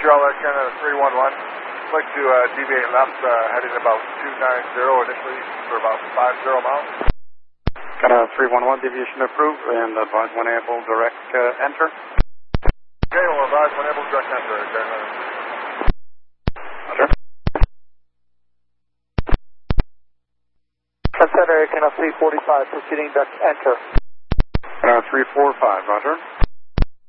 Montreal Canada 311. I'd like to deviate left, heading about 290 initially for about 50 miles. Canada 311, deviation approved, and advise when able, direct enter. Okay, we'll advise when able, direct enter. Roger. Center, Canada 345, proceeding direct enter. Canada 345, roger.